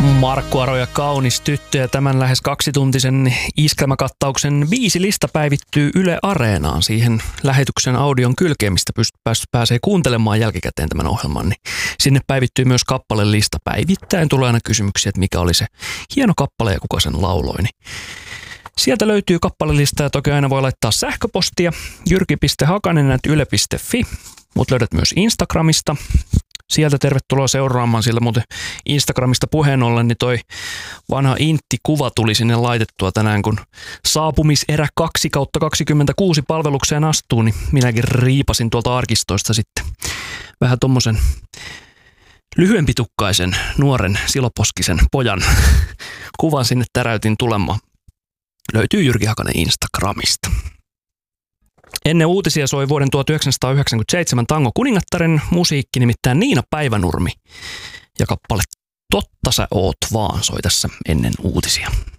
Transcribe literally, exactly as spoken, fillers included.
Markku Aro ja Kaunis tyttö ja tämän lähes kaksituntisen iskelmäkattauksen viisi lista päivittyy Yle Areenaan. Siihen lähetyksen audion kylkeen, mistä pyst- pääsee kuuntelemaan jälkikäteen tämän ohjelman. Niin sinne päivittyy myös kappalelista päivittäin. Tulee aina kysymyksiä, että mikä oli se hieno kappale ja kuka sen lauloi. Niin sieltä löytyy kappalelista ja toki aina voi laittaa sähköpostia jyrki piste hakanen ät yle piste fi. Mut löydät myös Instagramista. Sieltä tervetuloa seuraamaan, sillä muuten Instagramista puheen ollen, niin toi vanha Intti-kuva tuli sinne laitettua tänään, kun saapumiserä kaksi kautta kaksikymmentäkuusi palvelukseen astuu, niin minäkin riipasin tuolta arkistoista sitten vähän tommosen lyhyempitukkaisen nuoren siloposkisen pojan kuvan sinne täräytin tulemaan. Löytyy Jyrki Hakanen Instagramista. Ennen uutisia soi vuoden tuhatyhdeksänsataayhdeksänkymmentäseitsemän tango kuningattaren musiikki, nimittäin Niina Päivänurmi. Ja kappale Totta sä oot vaan soi tässä ennen uutisia.